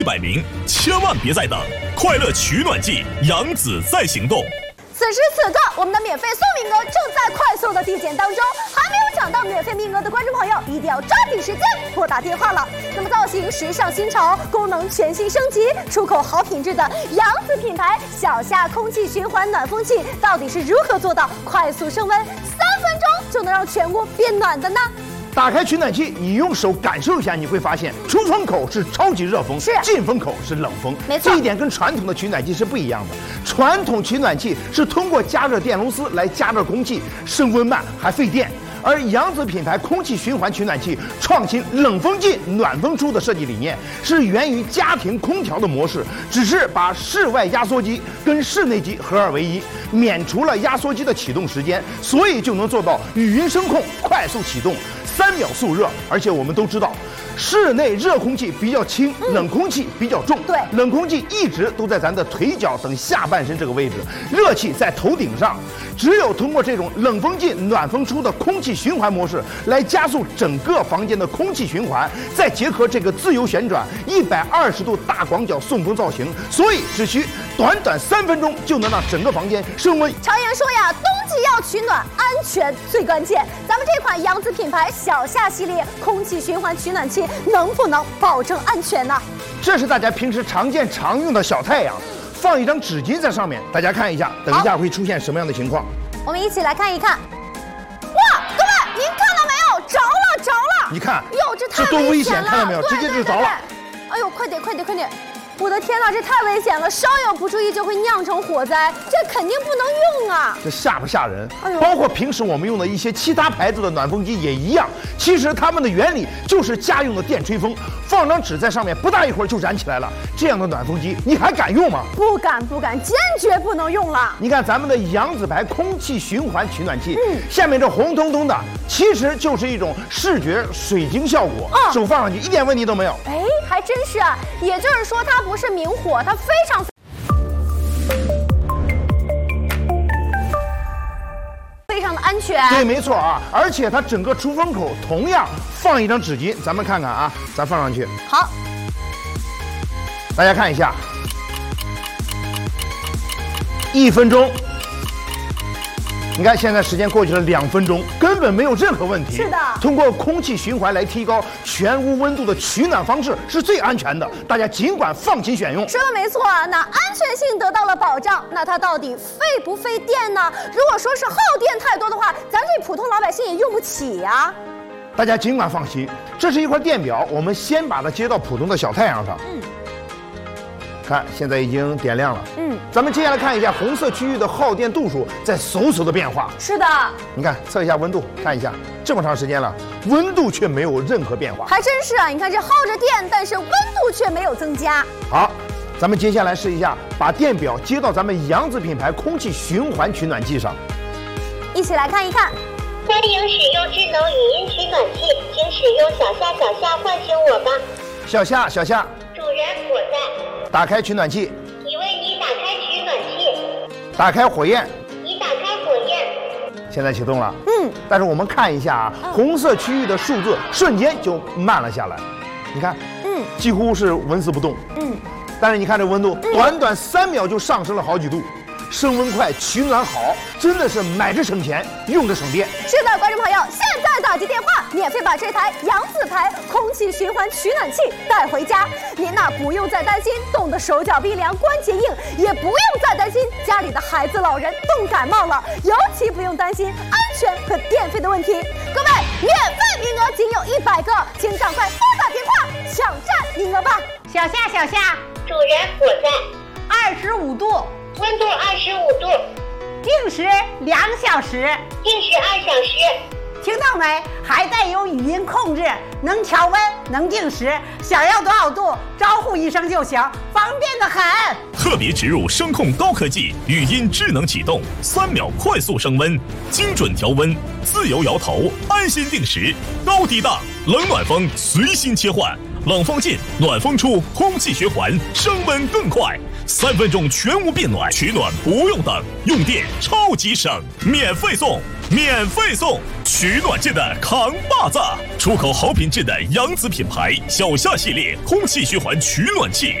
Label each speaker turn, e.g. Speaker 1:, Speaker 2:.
Speaker 1: 100名，千万别再等！快乐取暖季，杨子在行动。
Speaker 2: 此时此刻，我们的免费送名额正在快速的递减当中，还没有抢到免费名额的观众朋友，一定要抓紧时间拨打电话了。那么造型时尚新潮，功能全新升级，出口好品质的杨子品牌小夏空气循环暖风器，到底是如何做到快速升温3分钟就能让全屋变暖的呢？
Speaker 3: 打开取暖器，你用手感受一下，你会发现出风口是超级热风，进风口是冷风。
Speaker 2: 没错，
Speaker 3: 这一点跟传统的取暖器是不一样的。传统取暖器是通过加热电螺丝来加热空气，升温慢还费电。而杨子品牌空气循环取暖器创新冷风进暖风出的设计理念，是源于家庭空调的模式，只是把室外压缩机跟室内机合二为一，免除了压缩机的启动时间，所以就能做到语音声控快速启动，3秒速热。而且我们都知道，室内热空气比较轻，冷空气比较重。
Speaker 2: 对，
Speaker 3: 冷空气一直都在咱的腿脚等下半身这个位置，热气在头顶上。只有通过这种冷风进暖风出的空气循环模式，来加速整个房间的空气循环，再结合这个自由旋转120度大广角送风造型，所以只需短3分钟就能让整个房间升温。
Speaker 2: 常言说呀，冬季要取暖，安全最关键。咱们这款杨子品牌小夏系列空气循环取暖器能不能保证安全呢？
Speaker 3: 这是大家平时常见常用的小太阳，放一张纸巾在上面，大家看一下，等一下会出现什么样的情况？
Speaker 2: 我们一起来看一看。哇，各位，您看到没有？着了，着了！
Speaker 3: 你看，
Speaker 2: 哟，这太
Speaker 3: 多危险，
Speaker 2: 了，
Speaker 3: 看到没有？直接就着了。
Speaker 2: 哎呦，快点，快点，快点！我的天哪，这太危险了，稍有不注意就会酿成火灾，这肯定不能用啊！
Speaker 3: 这吓不吓人？
Speaker 2: 哎呦，
Speaker 3: 包括平时我们用的一些其他牌子的暖风机也一样，其实它们的原理就是家用的电吹风，放张纸在上面，不大一会儿就燃起来了。这样的暖风机你还敢用吗？
Speaker 2: 不敢，不敢，坚决不能用了。
Speaker 3: 你看咱们的杨子牌空气循环取暖器，下面这红彤彤的，其实就是一种视觉水晶效果，手放上去一点问题都没有。
Speaker 2: 哎，还真是啊，也就是说它不是明火，它非常的安全。
Speaker 3: 对，没错啊，而且它整个出风口同样放一张纸巾，咱们看看啊，咱放上去。
Speaker 2: 好，
Speaker 3: 大家看一下，1分钟。你看，现在时间过去了2分钟，根本没有任何问题。
Speaker 2: 是的，
Speaker 3: 通过空气循环来提高全屋温度的取暖方式是最安全的，大家尽管放心选用。
Speaker 2: 说的没错啊，那安全性得到了保障，那它到底费不费电呢？如果说是耗电太多的话，咱这普通老百姓也用不起呀。
Speaker 3: 大家尽管放心，这是一块电表，我们先把它接到普通的小太阳上。看，现在已经点亮了。咱们接下来看一下红色区域的耗电度数在嗖嗖的变化。
Speaker 2: 是的，
Speaker 3: 你看，测一下温度，看一下，这么长时间了，温度却没有任何变化。
Speaker 2: 还真是啊，你看这耗着电，但是温度却没有增加。
Speaker 3: 好，咱们接下来试一下，把电表接到咱们杨子品牌空气循环取暖器上，
Speaker 2: 一起来看一看。
Speaker 4: 欢迎使用智能语音取暖器，请使用小夏唤醒我吧。
Speaker 3: 小夏，
Speaker 4: 主人，我在。
Speaker 3: 打开取暖器。
Speaker 4: 已为你打开取暖器。
Speaker 3: 打开火焰。
Speaker 4: 已打开火焰。
Speaker 3: 现在启动了。但是我们看一下啊，红色区域的数字瞬间就慢了下来。你看，几乎是纹丝不动。但是你看这温度，短3秒就上升了好几度。升温快，取暖好，真的是买着省钱，用着省电。
Speaker 2: 是的，观众朋友，现在打击电话，免费把这台杨子牌空气循环取暖器带回家。您呐，不用再担心冻得手脚冰凉、关节硬，也不用再担心家里的孩子老人冻感冒了，尤其不用担心安全和电费的问题。各位，免费名额仅有100个，请赶快拨打电话抢占名额吧。
Speaker 5: 小夏，
Speaker 4: 主人，我在。
Speaker 5: 25度，
Speaker 4: 温度25度，
Speaker 5: 定时2小时，
Speaker 4: 定时2小时。
Speaker 5: 听到没？还带有语音控制，能调温，能定时，想要多少度，招呼一声就行，方便得很。
Speaker 1: 特别植入声控高科技，语音智能启动，3秒快速升温，精准调温，自由摇头，安心定时，高低档冷暖风随心切换冷风进，暖风出，空气循环，升温更快。3分钟全屋变暖，取暖不用等，用电超级省，免费送！取暖界的扛把子，出口好品质的扬子品牌小夏系列空气循环取暖器。